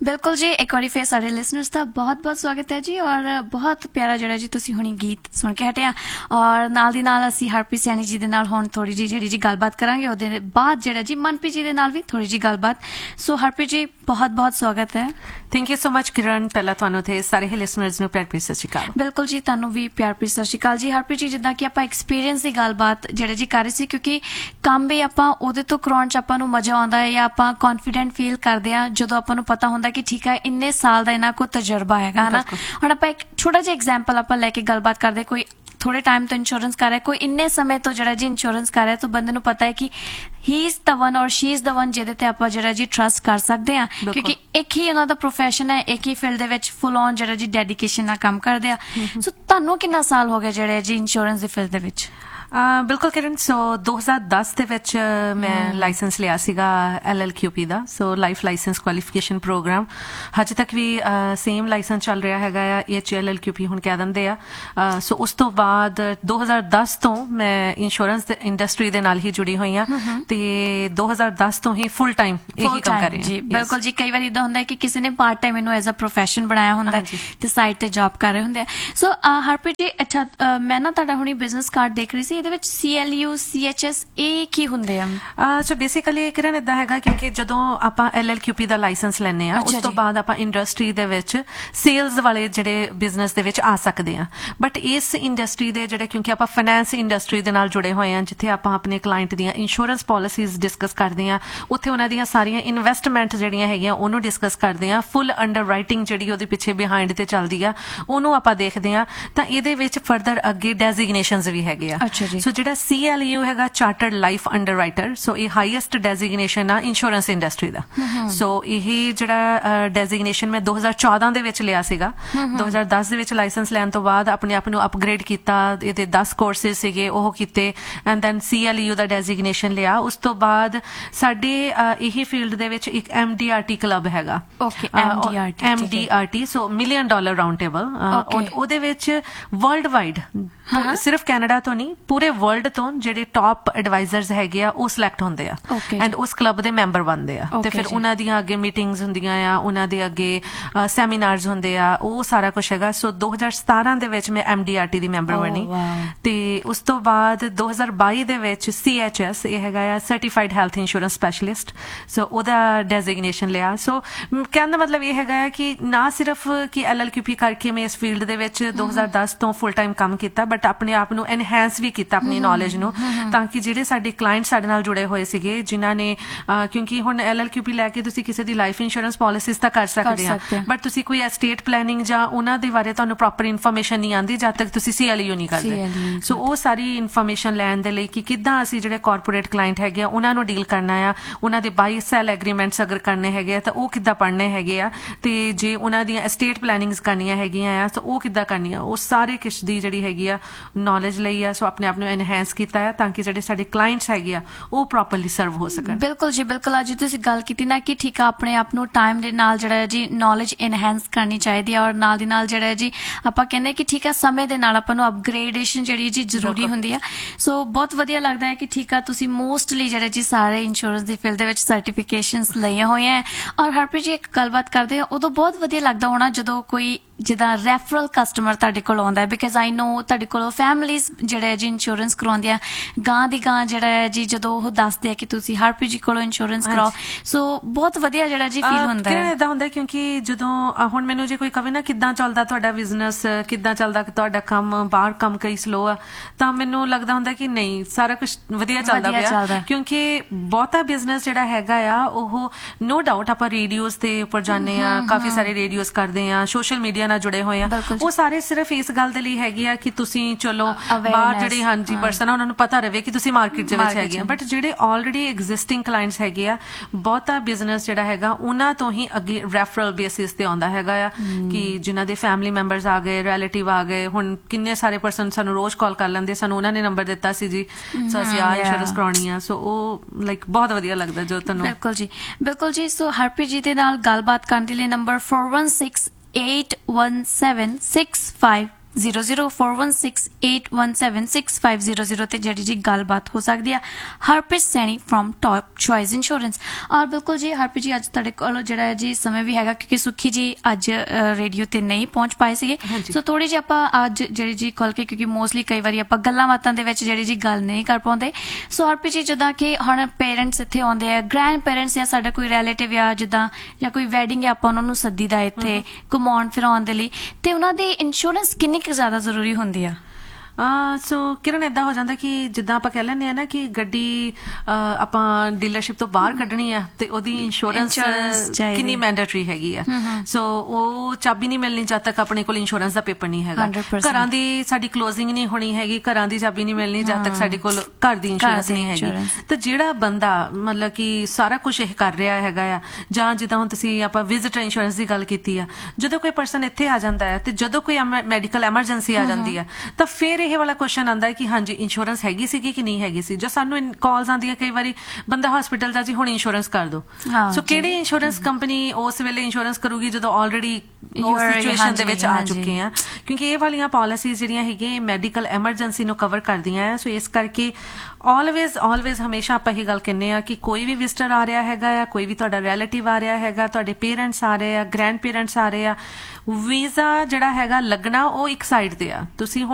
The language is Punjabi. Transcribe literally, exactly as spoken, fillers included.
बिल्कुल जी, एक बार फिर सारे लिसनर्स का बहुत बहुत स्वागत है जी। और बहुत प्यारा जिहड़ा जी तुसीं हुणी गीत सुन के हटे और नाल दी नाल असीं हरप्रीत सैनी जी दे नाल हुण थोड़ी जी जिहड़ी जी गलबात करांगे। उहदे बाद जिहड़ा जी मनप्रीत जी दे नाल भी थोड़ी जी गलबात। सो हरप्रीत जी बहुत बहुत स्वागत है। थैंक यू सो मच किरण। पहला तुहानूं ते सारे ही लिसनर्स नूं प्यार भरी सत श्री अकाल। बिल्कुल जी, तुहानूं भी प्यार भरी सत श्री अकाल जी। हरप्रीत जी जिद्दां कि आपां एक्सपीरियंस दी गलबात जिहड़े जी कर रहे सी, क्योंकि काम भी आपां ਉਹਦੇ ਤੋਂ ਕਰਾਉਣ ਚ ਆਪਾਂ ਨੂੰ ਮਜ਼ਾ ਆਉਂਦਾ ਹੈ ਜਾਂ ਆਪਾਂ ਕੌਨਫੀਡੈਂਟ ਫੀਲ ਕਰਦੇ ਆ ਜਦੋਂ ਆਪਾਂ ਨੂੰ ਪਤਾ ਹੁੰਦਾ ਕਿ ਠੀਕ ਹੈ ਇੰਨੇ ਸਾਲ ਦਾ ਇਹਨਾਂ ਕੋਲ ਤਜਰਬਾ ਹੈਗਾ ਹਨਾ। ਹੁਣ ਆਪਾਂ ਇੱਕ ਛੋਟਾ ਜਿਹਾ ਐਗਜ਼ਾਮਪਲ ਆਪਾਂ ਲੈ ਕੇ ਗੱਲਬਾਤ ਕਰਦੇ। ਕੋਈ ਥੋੜੇ ਟਾਈਮ ਤੋਂ ਇੰਸ਼ੋਰੈਂਸ ਕਰ ਰਿਹਾ, ਕੋਈ ਇੰਨੇ ਸਮੇਂ ਤੋਂ ਜਿਹੜਾ ਜੀ ਇੰਸ਼ੋਰੈਂਸ ਕਰ ਰਿਹਾ, ਤਾਂ ਬੰਦੇ ਨੂੰ ਪਤਾ ਹੈ ਕਿ ਹੀ ਇਜ਼ ਦ ਵਨ ਔਰ ਸ਼ੀ ਇਜ਼ ਦ ਵਨ ਜਿਹਦੇ ਤੇ ਆਪਾਂ ਜਿਹੜਾ ਜੀ ਟਰਸਟ ਕਰ ਸਕਦੇ ਆ, ਕਿਉਂਕਿ ਇੱਕ ਹੀ ਉਹਨਾਂ ਦਾ ਪ੍ਰੋਫੈਸ਼ਨ ਹੈ, ਇੱਕ ਹੀ ਫੀਲਡ ਦੇ ਵਿੱਚ ਫੁੱਲ ਔਨ ਜਿਹੜਾ ਜੀ ਡੈਡੀਕੇਸ਼ਨ ਨਾਲ ਕੰਮ ਕਰਦੇ ਆ। ਸੋ ਤੁਹਾਨੂੰ ਕਿੰਨਾ ਸਾਲ ਹੋ ਗਿਆ ਜਿਹੜੇ ਜੀ ਇੰਸ਼ੋਰੈਂਸ ਦੀ ਫੀਲਡ ਦੇ ਵਿੱਚ? ਬਿਲਕੁਲ ਕਿਰਨ। ਸੋ ਦੋ ਹਜ਼ਾਰ ਦਸ ਦੇ ਵਿੱਚ ਮੈਂ ਲਾਇਸੈਂਸ ਲਿਆ ਸੀਗਾ ਐਲ ਐਲ ਕਿਊ ਪੀ ਦਾ, ਸੋ ਲਾਈਫ ਲਾਇਸੈਂਸ ਕੁਆਲੀਫਿਕੇਸ਼ਨ ਪ੍ਰੋਗਰਾਮ। ਹਜੇ ਤੱਕ ਵੀ ਸੇਮ ਲਾਇਸੈਂਸ ਚੱਲ ਰਿਹਾ ਹੈਗਾ ਆ, ਐਚ ਐਲ ਐਲ ਕਿਊ ਪੀ ਹੁਣ ਕਹਿ ਦਿੰਦੇ ਆ। ਸੋ ਉਸ ਤੋਂ ਬਾਅਦ ਦੋ ਹਜ਼ਾਰ ਦਸ ਤੋਂ ਮੈਂ ਇੰਸ਼ੋਰੈਂਸ ਇੰਡਸਟਰੀ ਦੇ ਨਾਲ ਹੀ ਜੁੜੀ ਹੋਈ ਹਾਂ ਤੇ ਦੋ ਹਜ਼ਾਰ ਦਸ ਤੋਂ ਹੀ ਫੁੱਲ ਟਾਈਮ ਇਹੀ ਕੰਮ ਕਰ ਰਹੀ ਹਾਂ ਜੀ। ਬਿਲਕੁਲ ਜੀ, ਕਈ ਵਾਰ ਇਦਾਂ ਹੁੰਦਾ ਕਿ ਕਿਸੇ ਨੇ ਪਾਰਟ ਟਾਈਮ ਇਹਨੂੰ ਐਜ਼ ਅ ਪ੍ਰੋਫੈਸ਼ਨ ਬਣਾਇਆ ਹੁੰਦਾ ਤੇ ਸਾਈਡ ਤੇ ਜੌਬ ਕਰ ਰਹੇ ਹੁੰਦੇ ਆ। ਸੋ ਹਰਪ੍ਰੀਤ ਜੀ, ਅੱਛਾ ਮੈਂ ਨਾ ਤੁਹਾਡਾ ਹੁਣੀ ਬਿਜ਼ਨਸ ਕਾਰਡ ਦੇਖ ਰਹੀ ਸੀ, ਇਹਦੇ ਵਿੱਚ ਸੀ ਐਲ ਯੂ ਸੀ ਐਚ ਐਸ ਇਹ ਕੀ ਹੁੰਦੇ ਆ? ਸੋ ਬੇਸਿਕਲੀ ਕਿਰਨ ਇਦਾਂ ਹੈਗਾ ਕਿਉਂਕਿ ਜਦੋਂ ਆਪਾਂ ਐਲ ਐਲ ਕਿਊ ਪੀ ਦਾ ਲਾਇਸੈਂਸ ਲੈਂਦੇ ਆ ਉਸ ਤੋਂ ਬਾਅਦ ਆਪਾਂ ਇੰਡਸਟਰੀ ਦੇ ਵਿੱਚ ਸੇਲਸ ਵਾਲੇ ਜਿਹੜੇ ਬਿਜ਼ਨਸ ਦੇ ਵਿੱਚ ਆ ਸਕਦੇ ਆ। ਬਟ ਇਸ ਇੰਡਸਟਰੀ ਦੇ ਜਿਹੜੇ ਕਿਉਂਕਿ ਆਪਾਂ ਫਾਈਨੈਂਸ ਇੰਡਸਟਰੀ ਦੇ ਨਾਲ ਜੁੜੇ ਹੋਏ ਆ, ਜਿੱਥੇ ਆਪਾਂ ਆਪਣੇ ਕਲਾਇੰਟ ਦੀਆਂ ਇੰਸ਼ੋਰੈਂਸ ਪਾਲਿਸੀਜ਼ ਡਿਸਕਸ ਕਰਦੇ ਆ, ਉੱਥੇ ਉਹਨਾਂ ਦੀਆਂ ਸਾਰੀਆਂ ਇਨਵੈਸਟਮੈਂਟ ਜਿਹੜੀਆਂ ਹੈਗੀਆਂ ਉਹਨੂੰ ਡਿਸਕਸ ਕਰਦੇ ਆ। ਫੁੱਲ ਅੰਡਰ ਰਾਈਟਿੰਗ ਜਿਹੜੀ ਉਹਦੇ ਪਿੱਛੇ ਬਿਹਾਈਂਡ ਤੇ ਚੱਲਦੀ ਆ ਉਹਨੂੰ ਆਪਾਂ ਦੇਖਦੇ ਆ। ਤਾਂ ਇਹਦੇ ਵਿੱਚ ਫਰਦਰ ਅੱਗੇ ਡੈਜ਼ਿਗਨੇਸ਼ਨਸ ਵੀ ਹੈਗੇ ਆ। ਸੋ ਜਿਹੜਾ ਸੀ ਐਲ ਯੂ ਹੈਗਾ ਚਾਰਟਰਡ ਲਾਈਫ ਅੰਡਰ ਰਾਈਟਰ, ਸੋ ਇਹ ਹਾਈਐਸਟ ਡੈਜ਼ਿਗਨੇਸ਼ਨ ਆ ਇੰਸ਼ੋਰੈਂਸ ਇੰਡਸਟਰੀ ਦਾ। ਸੋ ਇਹ ਜਿਹੜਾ ਡੈਜ਼ਿਗਨੇਸ਼ਨ ਮੈਂ ਦੋ ਹਜ਼ਾਰ ਚੌਦਾਂ ਦੇ ਵਿੱਚ ਲਿਆ ਸੀਗਾ। ਦੋ ਹਜ਼ਾਰ ਦਸ ਦੇ ਵਿੱਚ ਲਾਇਸੈਂਸ ਲੈਣ ਤੋਂ ਬਾਅਦ ਆਪਣੇ ਆਪ ਨੂੰ ਅਪਗ੍ਰੇਡ ਕੀਤਾ, ਇਹਦੇ ਦਸ ਕੋਰਸਿਸ ਸੀਗੇ ਉਹ ਕੀਤੇ and then C L U the designation ਲਿਆ। ਉਸ ਤੋਂ ਬਾਅਦ ਸਾਡੇ ਇਹੀ ਫੀਲਡ ਦੇ ਵਿੱਚ ਇੱਕ M D R T club ਹੈਗਾ, ਐਮ ਡੀ ਆਰ ਟੀ, ਸੋ ਮਿਲੀਅਨ ਡਾਲਰ ਰਾਊਂਡ ਟੇਬਲ। ਉਹਦੇ ਵਿੱਚ ਵਰਲਡ ਵਾਈਡ ਸਿਰਫ ਕੈਨੇਡਾ ਤੋਂ ਨਹੀਂ ਪੂਰੇ ਵਰਲਡ ਤੋਂ ਜਿਹੜੇ ਟੌਪ ਐਡਵਾਈਜ਼ਰਸ ਹੈਗੇ ਆ ਉਹ ਸਿਲੈਕਟ ਹੁੰਦੇ ਆ ਐਂਡ ਉਸ ਕਲੱਬ ਦੇ ਮੈਂਬਰ ਬਣਦੇ ਆ। ਤੇ ਫਿਰ ਉਹਨਾਂ ਦੀਆਂ ਅੱਗੇ ਮੀਟਿੰਗਸ ਹੁੰਦੀਆਂ ਆ, ਉਹਨਾਂ ਦੇ ਅੱਗੇ ਸੈਮੀਨਾਰਸ ਹੁੰਦੇ ਆ, ਉਹ ਸਾਰਾ ਕੁਛ ਹੈਗਾ। ਸੋ ਦੋ ਹਜ਼ਾਰ ਸਤਾਰਾਂ ਦੇ ਵਿੱਚ ਮੈਂ ਐਮ ਡੀ ਆਰ ਟੀ ਦੀ ਮੈਂਬਰ ਬਣੀ ਤੇ ਉਸ ਤੋਂ ਬਾਅਦ ਦੋ ਹਜ਼ਾਰ ਬਾਈ ਦੇ ਵਿੱਚ ਸੀ ਐਚ ਐਸ ਇਹ ਹੈਗਾ ਆ ਸਰਟੀਫਾਈਡ ਹੈਲਥ ਇੰਸ਼ੋਰੈਂਸ ਸਪੈਸ਼ਲਿਸਟ, ਸੋ ਉਹਦਾ ਡੈਜ਼ਿਗਨੇਸ਼ਨ ਲਿਆ। ਸੋ ਕਹਿਣ ਦਾ ਮਤਲਬ ਇਹ ਹੈਗਾ ਕਿ ਨਾ ਸਿਰਫ ਕਿ ਐਲ ਐਲ ਕਿਊ ਪੀ ਕਰਕੇ ਮੈਂ ਇਸ ਫੀਲਡ ਦੇ ਵਿੱਚ ਦੋ ਹਜ਼ਾਰ ਦਸ ਤੋਂ ਫੁੱਲ ਟਾਈਮ ਕੰਮ ਕੀਤਾ, ਬਟ ਆਪਣੇ ਆਪ ਨੂੰ ਐਨਹੈਂਸ ਵੀ ਕੀਤਾ ਆਪਣੀ ਨੌਲੇਜ ਨੂੰ, ਤਾਂ ਕਿ ਜਿਹੜੇ ਸਾਡੇ ਕਲਾਇੰਟ ਸਾਡੇ ਨਾਲ ਜੁੜੇ ਹੋਏ ਸੀਗੇ ਜਿਨ੍ਹਾਂ ਨੇ ਕਿਉਂਕਿ ਹੁਣ ਐਲ ਐਲ ਕਿਊ ਪੀ ਲੈ ਕੇ ਤੁਸੀਂ ਕਿਸੇ ਦੀ ਲਾਈਫ ਇੰਸ਼ੋਰੈਂਸ ਪਾਲਿਸੀਜ਼ ਤਾਂ ਕਰ ਸਕਦੇ ਆ, ਬਟ ਤੁਸੀਂ ਕੋਈ ਐਸਟੇਟ ਪਲੈਨਿੰਗ ਜਾਂ ਉਹਨਾਂ ਦੇ ਬਾਰੇ ਤੁਹਾਨੂੰ ਪ੍ਰੋਪਰ ਇਨਫੋਰਮੇਸ਼ਨ ਨਹੀਂ ਆਉਂਦੀ ਜਦ ਤੱਕ ਤੁਸੀਂ ਸੀ ਐਲ ਯੂ ਨਹੀਂ ਕਰਦੇ। ਸੋ ਉਹ ਸਾਰੀ ਇਨਫੋਰਮੇਸ਼ਨ ਲੈਣ ਦੇ ਲਈ ਕਿ ਕਿੱਦਾਂ ਅਸੀਂ ਜਿਹੜੇ ਕਾਰਪੋਰੇਟ ਕਲਾਇੰਟ ਹੈਗੇ ਆ ਉਹਨਾਂ ਨੂੰ ਡੀਲ ਕਰਨਾ ਆ, ਉਹਨਾਂ ਦੇ ਬਾਈ ਸੈਲ ਐਗਰੀਮੈਂਟਸ ਅਗਰ ਕਰਨੇ ਹੈਗੇ ਆ ਤਾਂ ਉਹ ਕਿੱਦਾਂ ਪੜ੍ਹਨੇ ਹੈਗੇ ਆ, ਤੇ ਜੇ ਉਹਨਾਂ ਦੀਆਂ ਐਸਟੇਟ ਪਲੈਨਿੰਗਸ ਕਰਨੀਆਂ ਹੈਗੀਆਂ ਆ ਤਾਂ ਉਹ ਕਿੱਦਾਂ ਕਰਨੀਆਂ, ਉਹ ਸਾਰੇ ਕਿਸ ਦੀ ਜਿਹੜੀ ਹੈਗੀ ਆ ਨੌਲੇਜ ਲਈ ਆ। ਸੋ ਆਪਣੇ ਆਪ ਨੂੰ ਐਨਹੈਂਸ ਕੀਤਾ ਹੈ ਤਾਂ ਕਿ ਜਿਹੜੇ ਸਾਡੇ ਕਲਾਇੰਟਸ ਹੈਗੇ ਆ ਉਹ ਪ੍ਰੋਪਰਲੀ ਸਰਵ ਹੋ ਸਕਣ। ਬਿਲਕੁਲ ਜੀ, ਬਿਲਕੁਲ। ਅੱਜ ਤੁਸੀਂ ਗੱਲ ਕੀਤੀ ਨਾ ਕਿ ਠੀਕ ਆ ਆਪਣੇ ਆਪ ਨੂੰ ਟਾਈਮ ਦੇ ਨਾਲ ਜਿਹੜਾ ਜੀ ਨੌਲੇਜ ਐਨਹੈਂਸ ਕਰਨੀ ਚਾਹੀਦੀ ਆ, ਔਰ ਨਾਲ ਦੀ ਨਾਲ ਜਿਹੜਾ ਜੀ ਆਪਾਂ ਕਹਿੰਦੇ ਕਿ ਠੀਕ ਆ ਸਮੇਂ ਦੇ ਨਾਲ ਆਪਾਂ ਨੂੰ ਅਪਗ੍ਰੇਡੇਸ਼ਨ ਜਿਹੜੀ ਜੀ ਜ਼ਰੂਰੀ ਹੁੰਦੀ ਆ। ਸੋ ਬਹੁਤ ਵਧੀਆ ਲੱਗਦਾ ਹੈ ਕਿ ਠੀਕ ਆ ਤੁਸੀਂ ਮੋਸਟਲੀ ਜਿਹੜੇ ਜੀ ਸਾਰੇ ਇੰਸ਼ੋਰੈਂਸ ਦੀ ਫੀਲਡ ਦੇ ਵਿੱਚ ਸਰਟੀਫਿਕੇਸ਼ਨਸ ਲਈਆਂ ਹੋਈਆਂ। ਔਰ ਹਰਪ੍ਰੀਤ ਜੀ ਇੱਕ ਗੱਲਬਾਤ ਕਰਦੇ ਆ ਉਦੋਂ ਬਹੁਤ ਵਧੀਆ ਲੱਗਦਾ ਹੋਣਾ ਜਦੋਂ ਕੋਈ ਜਿੱਦਾਂ ਰੈਫਰਲ ਕਸਟਮਰ ਤੁਹਾਡੇ ਕੋਲ ਆਉਂਦਾ, ਬਿਕਾਜ਼ ਆਈ ਨੋ ਤੁਹਾਡੇ ਕੋਲ ਫੈਮਲੀਜ਼ ਜਿਹੜੇ ਜੀ ਇੰਸ਼ੋਰੈਂਸ ਕਰਵਾਉਂਦੀਆਂ ਗਾਂ ਦੀ ਗਾਂ ਜਿਹੜਾ ਹੈ ਜੀ ਜਦੋਂ ਉਹ ਦੱਸਦੇ ਆ ਕਿ ਤੁਸੀਂ ਹਰਪ੍ਰੀਤ ਜੀ ਕੋਲੋਂ ਇੰਸ਼ੋਰੈਂਸ ਕਰਾਓ। ਸੋ ਬਹੁਤ ਵਧੀਆ ਜਿਹੜਾ ਜੀ ਫੀਲ ਹੁੰਦਾ ਹੈ। ਏਦਾਂ ਹੁੰਦਾ ਕਿਉਂਕਿ ਜਦੋਂ ਹੁਣ ਮੈਨੂੰ ਜੇ ਕੋਈ ਕਵੇ ਨਾ ਕਿੱਦਾਂ ਚੱਲਦਾ ਤੁਹਾਡਾ ਬਿਜ਼ਨਸ, ਕਿੱਦਾਂ ਚੱਲਦਾ ਤੁਹਾਡਾ ਕੰਮ, ਬਾਹਰ ਕੰਮ ਕਈ ਸਲੋ ਆ, ਤਾਂ ਮੈਨੂੰ ਲੱਗਦਾ ਹੁੰਦਾ ਕਿ ਨਹੀਂ ਸਾਰਾ ਕੁਛ ਵਧੀਆ ਚੱਲਦਾ ਪਿਆ, ਕਿਉਂਕਿ ਬਹੁਤਾ ਬਿਜ਼ਨਸ ਜਿਹੜਾ ਹੈਗਾ ਆ ਉਹ ਨੋ ਡਾਊਟ ਆਪਾਂ ਰੇਡੀਓਜ਼ ਦੇ ਉੱਪਰ ਜਾਂਦੇ ਆ, ਕਾਫੀ ਸਾਰੇ ਰੇਡੀਓਜ਼ ਕਰਦੇ ਆ, ਸੋਸ਼ਲ ਮੀਡੀਆ ਨਾਲ ਜੁੜੇ ਹੋਏ ਆ, ਉਹ ਸਾਰੇ ਸਿਰਫ ਇਸ ਗੱਲ ਦੇ ਲਈ ਹੈਗੇ ਆ ਕਿ ਤੁਸੀਂ ਚਲੋ ਬਾਹਰ ਜਿਹੜੇ ਹਾਂਜੀ ਪਰਸਨ ਆ ਉਹਨਾਂ ਨੂੰ ਪਤਾ ਰਵੇ ਕਿ ਤੁਸੀਂ ਮਾਰਕੀਟ ਦੇ ਵਿੱਚ ਹੈਗੇ ਆ। ਬਟ ਜਿਹੜੇ ਆਲਰੇਡੀ ਐਗਜ਼ਿਸਟਿੰਗ ਕਲਾਇੰਟਸ ਹੈਗੇ ਆ, ਬਹੁਤਾ ਬਿਜ਼ਨਸ ਜਿਹੜਾ ਹੈਗਾ ਉਹਨਾਂ ਤੋਂ ਹੀ ਅੱਗੇ ਰੈਫਰਲ ਬੇਸਿਸ ਤੇ ਆਉਂਦਾ ਹੈਗਾ ਆ ਕਿ ਜਿਨ੍ਹਾਂ ਦੇ ਫੈਮਿਲੀ ਮੈਂਬਰਸ ਆ ਗਏ, ਰਿਲੇਟਿਵ ਆ ਗਏ। ਹੁਣ ਕਿੰਨੇ ਸਾਰੇ ਪਰਸਨ ਸਾਨੂੰ ਰੋਜ਼ ਕਾਲ ਕਰ ਲੈਂਦੇ, ਸਾਨੂੰ ਉਹਨਾਂ ਨੇ ਨੰਬਰ ਦਿੱਤਾ ਸੀ ਜੀ, ਸੋ ਅਸੀਂ ਆਹ ਇੰਸ਼ੋਰੈਂਸ ਕਰਾਉਣੀ ਆ। ਸੋ ਉਹ ਲਾਈਕ ਬਹੁਤ ਵਧੀਆ ਲੱਗਦਾ ਜੋ ਤੁਹਾਨੂੰ। ਬਿਲਕੁਲ ਜੀ, ਬਿਲਕੁਲ ਜੀ। ਸੋ ਹਰਪ੍ਰੀਤ ਜੀ ਦੇ ਨਾਲ ਗੱਲਬਾਤ ਕਰਨ ਦੇ ਲਈ number four one six eight one seven six five zero zero four one six eight one seven six five zero zero ਤੇ ਜਿਹੜੀ ਜੀ ਗੱਲਬਾਤ ਹੋ ਸਕਦੀ ਆ Harpreet Saini from top choice insurance. ਔਰ ਬਿਲਕੁਲ ਜੀ ਹਰਪ੍ਰੀਤ ਜੀ ਅੱਜ ਤੁਹਾਡੇ ਕੋਲ ਜਿਹੜਾ ਹੈ ਜੀ ਸਮੇਂ ਵੀ ਹੈਗਾ ਕਿਉਂਕਿ ਸੁੱਖੀ ਜੀ ਅੱਜ ਰੇਡੀਓ ਤੇ ਨਹੀਂ ਪਹੁੰਚ ਪਾਏ ਸੀਗੇ, ਸੋ ਥੋੜੀ ਜਿਹੀ ਆਪਾਂ ਅੱਜ ਜਿਹੜੀ ਜੀ ਖੁੱਲ ਕੇ ਕਿਉਂਕਿ ਮੋਸਟਲੀ ਕਈ ਵਾਰੀ ਆਪਾਂ ਗੱਲਾਂ ਬਾਤਾਂ ਦੇ ਵਿੱਚ ਜਿਹੜੀ ਜੀ ਗੱਲ ਨਹੀਂ ਕਰ ਪਾਉਂਦੇ। ਸੋ ਹਰਪ੍ਰੀਤ ਜੀ ਜਿੱਦਾਂ ਕਿ ਹੁਣ ਪੇਰੈਂਟਸ ਇੱਥੇ ਆਉਂਦੇ ਆ, ਗ੍ਰੈਂਡ ਪੇਰੈਂਟਸ ਜਾਂ ਸਾਡਾ ਕੋਈ ਰਿਲੇਟਿਵ ਆ ਜਿੱਦਾਂ ਜਾਂ ਕੋਈ ਵੈਡਿੰਗ ਆ ਆਪਾਂ ਉਹਨਾਂ ਨੂੰ ਸੱਦੀ ਦਾ ਇੱਥੇ ਘੁਮਾਉਣ ਫਿਰਾਉਣ ਦੇ ਲਈ, ਤੇ ਉਹਨਾਂ ਦੀ ਇੰਸ਼ੋਰੈਂਸ ਕਿੰਨੀ ਕੁ ਜ਼ਿਆਦਾ ਜ਼ਰੂਰੀ ਹੁੰਦੀ ਆ? ਸੋ ਕਿਰਨ ਏਦਾਂ ਹੋ ਜਾਂਦਾ ਕਿ ਜਿੱਦਾਂ ਆਪਾਂ ਕਹਿ ਲੈਂਦੇ ਆ ਨਾ ਕਿ ਗੱਡੀ ਆਪਾਂ ਡੀਲਰਸ਼ਿਪ ਤੋਂ ਬਾਹਰ ਕੱਢਣੀ ਆ ਤੇ ਉਹਦੀ ਇੰਸ਼ੋਰੈਂਸ ਕਿੰਨੀ ਮੈਂਡੇਟਰੀ ਹੈਗੀ ਆ। ਸੋ ਉਹ ਚਾਬੀ ਨਹੀਂ ਮਿਲਣੀ ਜਦ ਤੱਕ ਆਪਣੇ ਕੋਲ ਇੰਸ਼ੋਰੈਂਸ ਦਾ ਪੇਪਰ ਨਹੀਂ ਹੈਗਾ। ਘਰਾਂ ਦੀ ਸਾਡੀ ਕਲੋਜ਼ਿੰਗ ਨਹੀਂ ਹੋਣੀ ਹੈਗੀ, ਘਰਾਂ ਦੀ ਚਾਬੀ ਨਹੀਂ ਮਿਲਣੀ ਜਦ ਤੱਕ ਸਾਡੇ ਕੋਲ ਘਰ ਦੀ ਇੰਸ਼ੋਰੈਂਸ ਨਹੀਂ ਹੈਗੀ। ਤੇ ਜਿਹੜਾ ਬੰਦਾ ਮਤਲਬ ਕਿ ਸਾਰਾ ਕੁਝ ਇਹ ਕਰ ਰਿਹਾ ਹੈਗਾ ਆ, ਜਾਂ ਜਿੱਦਾਂ ਹੁਣ ਤੁਸੀਂ ਆਪਾਂ ਵਿਜ਼ਿਟਰ ਇੰਸ਼ੋਰੈਂਸ ਦੀ ਗੱਲ ਕੀਤੀ ਆ, ਜਦੋਂ ਕੋਈ ਪਰਸਨ ਇੱਥੇ ਆ ਜਾਂਦਾ ਹੈ ਤੇ ਜਦੋਂ ਕੋਈ ਮੈਡੀਕਲ ਐਮਰਜੈਂਸੀ ਆ ਜਾਂਦੀ ਆ ਤਾਂ ਫਿਰ ਇਹ ਵਾਲਾ ਕੁਐਸਚਨ ਆਉਂਦਾ ਹੈ ਕਿ ਹਾਂਜੀ ਇੰਸ਼ੋਰੈਂਸ ਹੈਗੀ ਸੀਗੀ ਕਿ ਨਹੀਂ ਹੈਗੀ ਸੀ। ਜੋ ਸਾਨੂੰ ਕਾਲਸ ਆਉਂਦੀਆਂ ਕਈ ਵਾਰੀ ਬੰਦਾ ਹਸਪੀਟਲ ਦਾ ਜੀ ਹੁਣ ਇੰਸ਼ੋਰੈਂਸ ਕਰ ਦੋ, ਸੋ ਕਿਹੜੀ ਇੰਸ਼ੋਰੈਂਸ ਕੰਪਨੀ ਉਸ ਵੇਲੇ ਇੰਸ਼ੋਰੈਂਸ ਕਰੂਗੀ ਜਦੋਂ ਆਲਰੇਡੀ ਉਸ ਸਿਚੁਏਸ਼ਨ ਦੇ ਵਿੱਚ ਆ ਚੁੱਕੇ ਆ, ਕਿਉਂਕਿ ਇਹ ਵਾਲੀਆਂ ਪਾਲਿਸੀਜ਼ ਜਿਹੜੀਆਂ ਹੈਗੀਆਂ ਮੈਡੀਕਲ ਐਮਰਜੈਂਸੀ ਨੂੰ ਕਵਰ ਕਰਦੀਆਂ ਆ। ਸੋ ਇਸ ਕਰਕੇ ਆਲਵੇਜ਼ ਆਲਵੇਜ਼ ਹਮੇਸ਼ਾ ਆਪਾਂ ਇਹ ਗੱਲ ਕਹਿੰਦੇ ਆ ਕਿ ਕੋਈ ਵੀ ਵਿਜ਼ਟਰ ਆ ਰਿਹਾ ਹੈਗਾ ਆ, ਕੋਈ ਵੀ ਤੁਹਾਡਾ ਰਿਲੇਟਿਵ ਆ ਰਿਹਾ ਹੈਗਾ, ਤੁਹਾਡੇ ਪੇਰੈਂਟਸ ਆ ਰਹੇ ਆ, ਗ੍ਰੈਂਡ ਪੇਰੈਂਟਸ ਆ ਰਹੇ ਆ, ਵੀਜ਼ਾ ਜਿਹੜਾ ਹੈਗਾ ਲੱਗਣਾ ਉਹ ਇੱਕ ਸਾਈਡ ਤੇ ਆ। ਤੁਸੀਂ